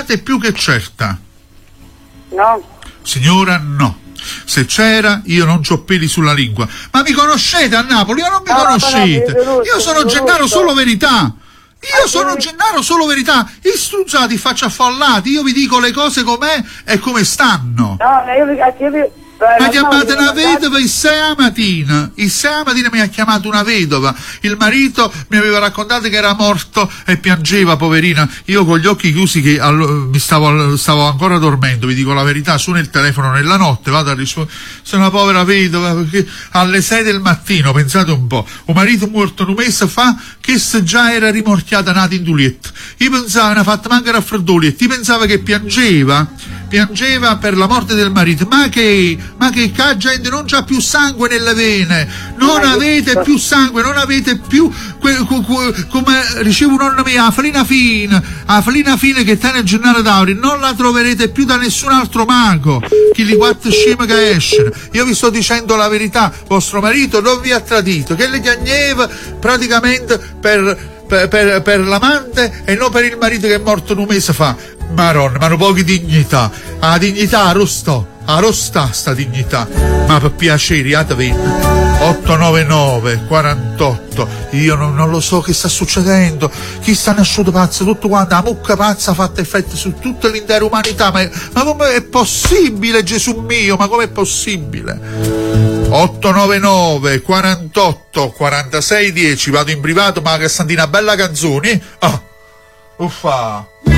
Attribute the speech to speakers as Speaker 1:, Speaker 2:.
Speaker 1: è più che certa.
Speaker 2: No.
Speaker 1: Signora, no. Se c'era, io non c'ho peli sulla lingua. Ma mi conoscete a Napoli o non mi conoscete? Io sono Gennaro Solo Verità. Io sono Gennaro Solo Verità. Istruzzati, faccia affollati. Io vi dico le cose com'è e come stanno.
Speaker 2: No, io
Speaker 1: Ma chiamate una vedova il 6 mattina. Il 6 mattina mi ha chiamato una vedova. Il marito mi aveva raccontato che era morto e piangeva, poverina. Io con gli occhi chiusi che mi stavo ancora dormendo, vi dico la verità, suona il telefono nella notte, vado a rispondere. Sono una povera vedova, perché alle 6 del mattino, pensate un po', un marito morto un mese fa che già era rimorchiata nata in Dulietta. Io pensavo, ne ha fatto manca raffreddore, io pensavo che piangeva per la morte del marito. Ma che gente non c'ha più sangue nelle vene, non avete più sangue, non avete più come ricevo nonna mia, la felina fine che tiene il Gennaro Dauri, non la troverete più da nessun altro mago, chi li quattro scemi che escono. Io vi sto dicendo la verità, vostro marito non vi ha tradito, che le chiagneva praticamente per l'amante e non per il marito che è morto un mese fa. Maronna, ma non pochi dignità. La dignità arrosta sta dignità. Ma per piacere, 899 48. Io non lo so che sta succedendo. Chi sta nascendo pazzo? Tutto quanto, la mucca pazza ha fatto effetto su tutta l'intera umanità. Ma come è possibile, Gesù mio? Ma com'è possibile? 899 48 46 10. Vado in privato, ma che stanno una bella canzone. Uffa.